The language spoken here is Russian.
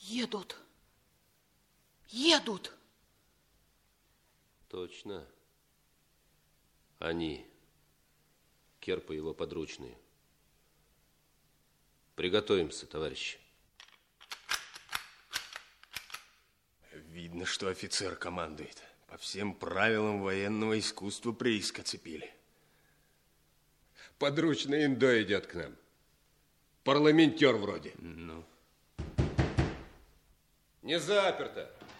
Едут. Едут. Точно. Они. Керп и его подручные. Приготовимся, товарищи. Видно, что офицер командует. По всем правилам военного искусства прииск оцепили. Подручный Индо идет к нам. Парламентер вроде. Ну. Не заперто.